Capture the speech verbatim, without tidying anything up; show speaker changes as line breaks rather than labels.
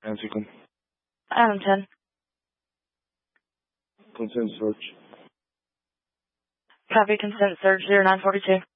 Anticum.
Adam ten.
Consent search.
Copy consent search zero nine forty two.